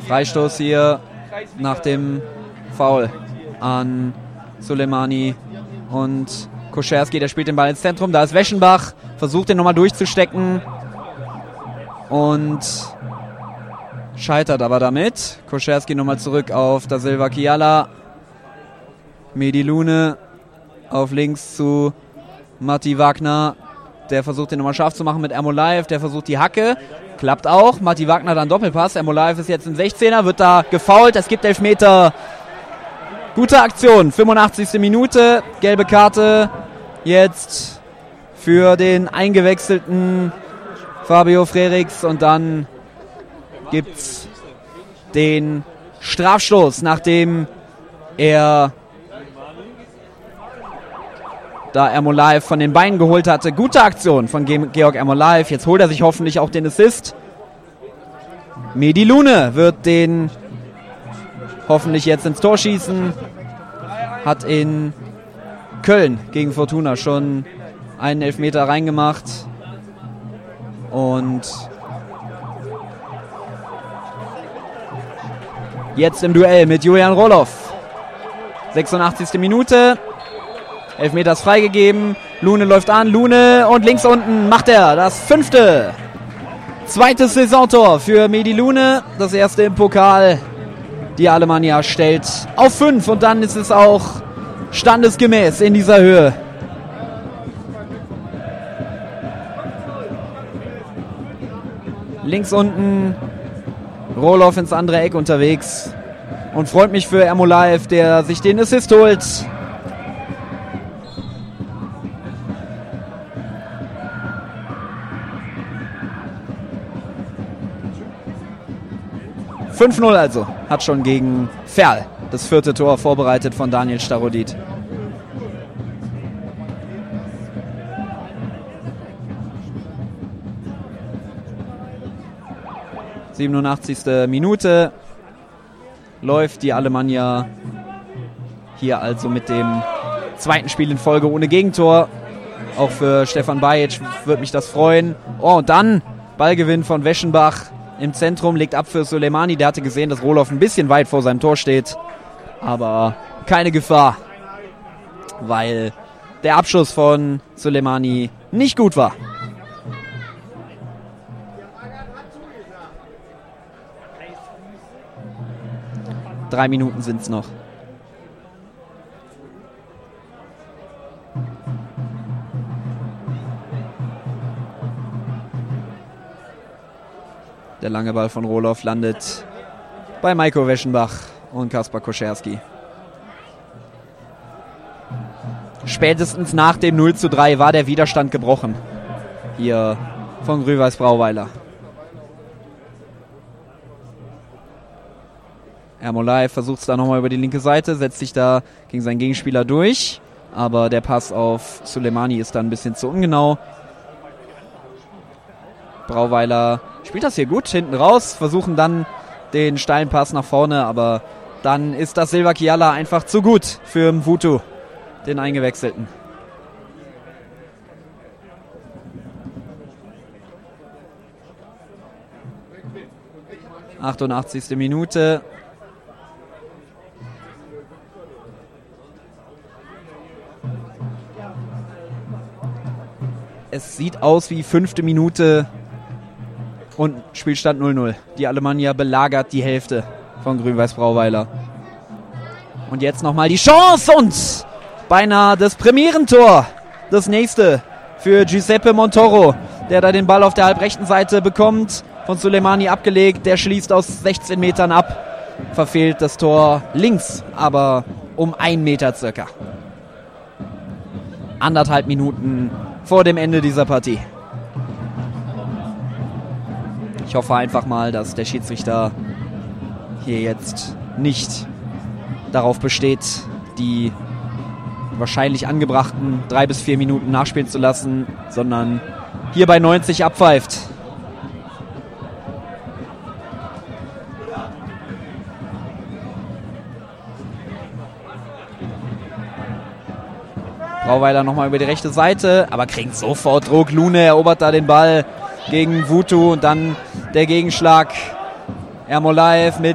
Freistoß hier nach dem Foul an Suleimani und Koscherski, der spielt den Ball ins Zentrum. Da ist Weschenbach, versucht den nochmal durchzustecken und scheitert aber damit. Koscherski nochmal zurück auf Da Silva Kiala. Mehdi Lune auf links zu Matti Wagner. Der versucht den nochmal scharf zu machen mit Ermolaev. Der versucht die Hacke. Klappt auch. Matti Wagner dann Doppelpass. Ermolaev ist jetzt im 16er, wird da gefoult. Es gibt Elfmeter. Gute Aktion. 85. Minute. Gelbe Karte jetzt für den eingewechselten Fabio Frerichs. Und dann gibt's den Strafstoß, nachdem er da Ermolaev von den Beinen geholt hatte. Gute Aktion von Georg Ermolaev. Jetzt holt er sich hoffentlich auch den Assist. Mehdi Lune wird den hoffentlich jetzt ins Tor schießen. Hat in Köln gegen Fortuna schon einen Elfmeter reingemacht. Und jetzt im Duell mit Julian Roloff. 86. Minute. Elfmeter ist freigegeben. Lune läuft an. Lune und links unten macht er das 5. Zweites Saisontor für Mehdi Lune. Das erste im Pokal. Die Alemannia stellt auf 5 und dann ist es auch standesgemäß in dieser Höhe. Links unten Roloff ins andere Eck unterwegs und freut mich für Ermolaev, der sich den Assist holt. ...5-0 also, hat schon gegen Ferl das 4. Tor vorbereitet von Daniel Starodit. ...87. Minute läuft die Alemannia hier also mit dem 2. Spiel in Folge ohne Gegentor. Auch für Stefan Bajic würde mich das freuen. Oh, und dann Ballgewinn von Weschenbach. Im Zentrum, legt ab für Suleimani. Der hatte gesehen, dass Roloff ein bisschen weit vor seinem Tor steht. Aber keine Gefahr, weil der Abschuss von Suleimani nicht gut war. Drei Minuten sind es noch. Der lange Ball von Roloff landet bei Maiko Weschenbach und Kaspar Koscherski. Spätestens nach dem 0:3 war der Widerstand gebrochen. Hier von Grün-Weiß Brauweiler. Ermolaev versucht es da nochmal über die linke Seite, setzt sich da gegen seinen Gegenspieler durch. Aber der Pass auf Suleimani ist da ein bisschen zu ungenau. Brauweiler spielt das hier gut, hinten raus, versuchen dann den steilen Pass nach vorne, aber dann ist das Silva Kiala einfach zu gut für Mvutu, den Eingewechselten. ...88. Minute. Es sieht aus wie 5. Minute... Und Spielstand 0-0. Die Alemannia belagert die Hälfte von Grün-Weiß Brauweiler. Und jetzt nochmal die Chance und beinahe das Premierentor. Das nächste für Giuseppe Montoro, der da den Ball auf der halbrechten Seite bekommt. Von Suleimani abgelegt. Der schließt aus 16 Metern ab. Verfehlt das Tor links, aber um 1 Meter circa. 1,5 Minuten vor dem Ende dieser Partie. Ich hoffe einfach mal, dass der Schiedsrichter hier jetzt nicht darauf besteht, die wahrscheinlich angebrachten 3 bis 4 Minuten nachspielen zu lassen, sondern hier bei 90 abpfeift. Brauweiler nochmal über die rechte Seite, aber kriegt sofort Druck. Lune erobert da den Ball gegen Mvutu und dann der Gegenschlag. Ermolaev mit